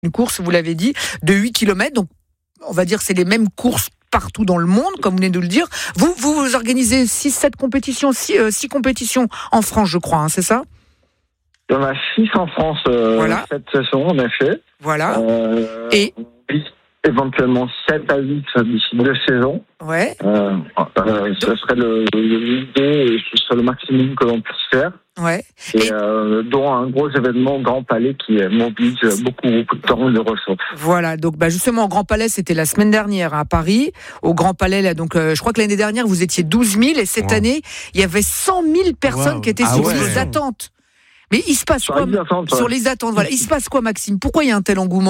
Une course, vous l'avez dit, de 8 km. Donc, on va dire que c'est les mêmes courses partout dans le monde, comme vous venez de le dire. Vous organisez 6 compétitions, 6 compétitions en France, je crois, c'est ça ? Il y en a 6 en France Voilà. cette saison, en effet. Voilà. Et éventuellement 7 à 8 d'ici 2 saisons. ouais. Ce serait l'idée et ce serait le maximum que l'on puisse faire. Ouais. Et dont un gros événement au Grand Palais qui mobilise beaucoup de temps et de ressources. Voilà, donc justement au Grand Palais, c'était la semaine dernière à Paris. Au Grand Palais, là, donc je crois que l'année dernière vous étiez 12 000 et cette année il y avait 100 000 personnes qui étaient sur les attentes. Mais il se passe quoi sur les attentes, voilà. Il se passe quoi, Maxime ? Pourquoi il y a un tel engouement ?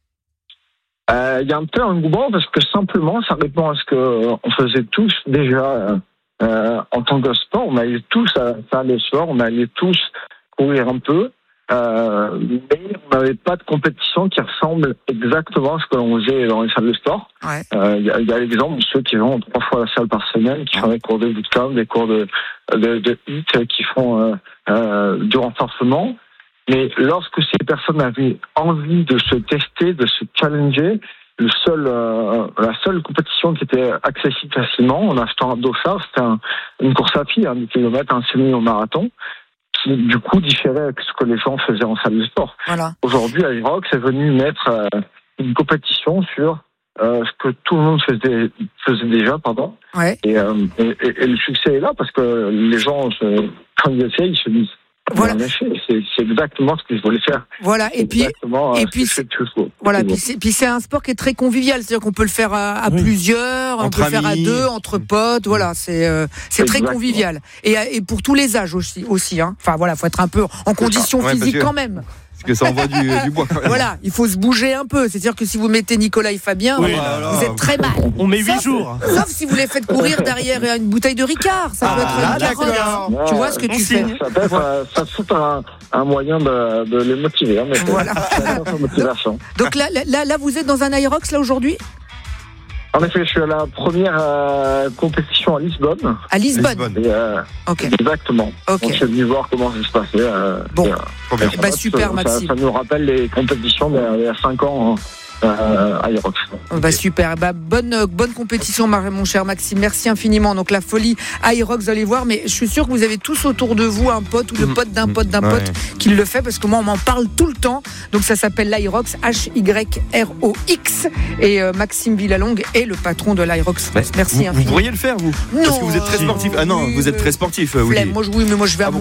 Il y a un tel engouement parce que simplement ça répond à ce que on faisait tous déjà en tant que sport. On allait tous à la salle de sport, on allait tous courir un peu, mais on n'avait pas de compétition qui ressemble exactement à ce que l'on faisait dans les salles de sport. Ouais. Il y a l'exemple de ceux qui vont 3 fois à la salle par semaine, qui font des cours de bootcamp, des cours de HIIT, qui font du renforcement. Mais lorsque ces personnes avaient envie de se tester, de se challenger, la seule compétition qui était accessible facilement, en achetant un dossard, c'était une course à pied, 10 km, un semi-marathon, qui du coup différait avec ce que les gens faisaient en salle de sport. Voilà. Aujourd'hui, Aerox est venu mettre une compétition sur ce que tout le monde faisait déjà, pardon. Ouais. Et le succès est là parce que les gens, quand ils essayent, ils se disent. Voilà. En effet, c'est exactement ce que je voulais faire. Voilà, et puis voilà, puis puis c'est un sport qui est très convivial, c'est-à-dire qu'on peut le faire à plusieurs, on peut le faire à 2, entre potes, voilà, c'est très convivial. Et pour tous les âges aussi hein. Enfin voilà, faut être un peu en condition physique quand même. Parce que ça envoie du bois. Voilà, il faut se bouger un peu. C'est-à-dire que si vous mettez Nicolas et Fabien, vous êtes très mal. On met 8 jours. Sauf si vous les faites courir derrière une bouteille de Ricard. Ça peut être une carotte. Tu vois ce que tu fais. Ça c'est un moyen de les motiver. Mais voilà. Donc là, vous êtes dans un Aerox là aujourd'hui ? En effet, je suis à la première compétition à Lisbonne. À Lisbonne. Okay. Exactement. Okay. Donc, je suis venu voir comment ça se passait. Bon, super, Maxime. Ça nous rappelle les compétitions d'il y a 5 ans à Aerox. Super. Bonne compétition, mon cher Maxime. Merci infiniment. Donc la folie Aerox, vous allez voir. Mais je suis sûr que vous avez tous autour de vous un pote ou le pote d'un pote qui le fait, parce que moi on m'en parle tout le temps. Donc ça s'appelle l'Aerox, HYROX. Et Maxime Villalongue est le patron de l'Aerox. Merci infiniment. Vous pourriez le faire, vous ? Non. Parce que vous êtes très sportif. Ah non, vous êtes très sportif. Moi je vais à